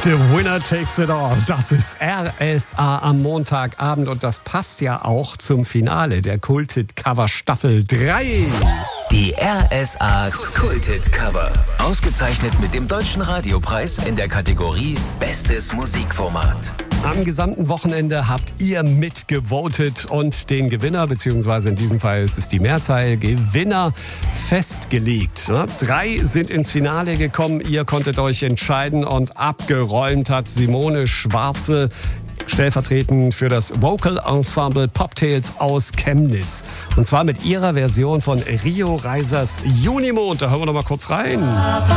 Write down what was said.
The Winner Takes It All. Das ist RSA am Montagabend und das passt ja auch zum Finale der Kulthit Cover Staffel 3. Die RSA Kulthit Cover. Ausgezeichnet mit dem Deutschen Radiopreis in der Kategorie Bestes Musikformat. Am gesamten Wochenende habt ihr mitgevotet und den Gewinner, beziehungsweise in diesem Fall ist es die Mehrzahl, Gewinner festgelegt. 3 sind ins Finale gekommen, ihr konntet euch entscheiden und abgeräumt hat Simone Schwarze, stellvertretend für das Vocal Ensemble Poptails aus Chemnitz. Und zwar mit ihrer Version von Rio Reisers Junimond. Da hören wir noch mal kurz rein.